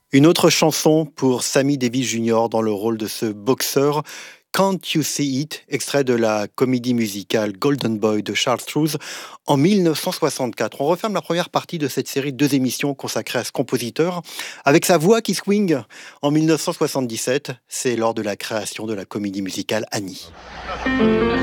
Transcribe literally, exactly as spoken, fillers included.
Une autre chanson pour Sammy Davis Junior dans le rôle de ce boxeur, Can't You See It, extrait de la comédie musicale Golden Boy de Charles Strouse en mille neuf cent soixante-quatre. On referme la première partie de cette série de deux émissions consacrées à ce compositeur avec sa voix qui swing en mille neuf cent soixante-dix-sept. C'est lors de la création de la comédie musicale Annie.